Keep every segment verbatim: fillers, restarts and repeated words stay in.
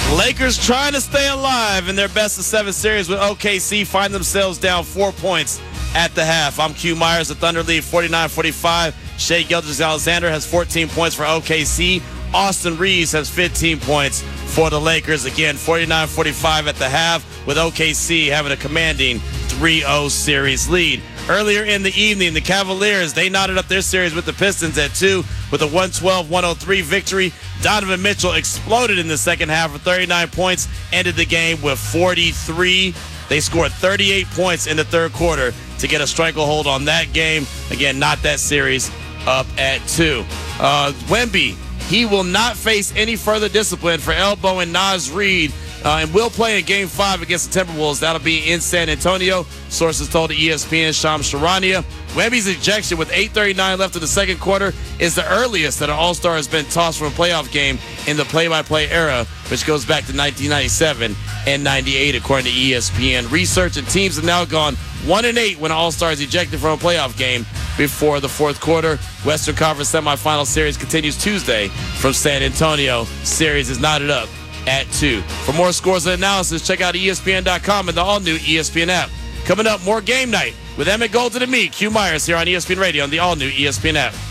Lakers trying to stay alive in their best of seven series with O K C, find themselves down four points at the half. I'm Q Myers. The Thunder lead forty-nine forty-five. Shai Gilgeous-Alexander has fourteen points for O K C. Austin Reeves has fifteen points for the Lakers. Again, forty-nine forty-five at the half, with O K C having a commanding three oh series lead. Earlier in the evening, the Cavaliers, they knotted up their series with the Pistons at two with a one twelve one oh three victory. Donovan Mitchell exploded in the second half for thirty-nine points, ended the game with forty-three. They scored thirty-eight points in the third quarter to get a stranglehold on that game. Again, not that series, up at two. Uh, Wemby, he will not face any further discipline for elbowing Naz Reid, uh, and will play in Game five against the Timberwolves. That'll be in San Antonio. Sources told E S P N Shams Charania. Wemby's ejection with eight thirty-nine left in the second quarter is the earliest that an All-Star has been tossed from a playoff game in the play-by-play era, which goes back to nineteen ninety-seven and ninety-eight, according to E S P N. Research and teams have now gone one and eight when an All-Star is ejected from a playoff game before the fourth quarter. Western Conference semifinal series continues Tuesday from San Antonio. Series is knotted up at two. For more scores and analysis, check out E S P N dot com and the all-new E S P N app. Coming up, more Game Night with Emmett Golden and me, Q Myers, here on E S P N Radio on the all-new E S P N app.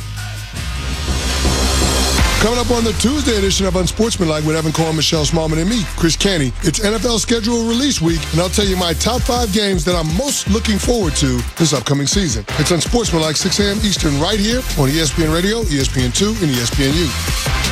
Coming up on the Tuesday edition of Unsportsmanlike with Evan Cohen, Michelle Smallman, and me, Chris Canty. It's N F L schedule release week, and I'll tell you my top five games that I'm most looking forward to this upcoming season. It's Unsportsmanlike, six a.m. Eastern, right here on E S P N Radio, E S P N two, and E S P N U.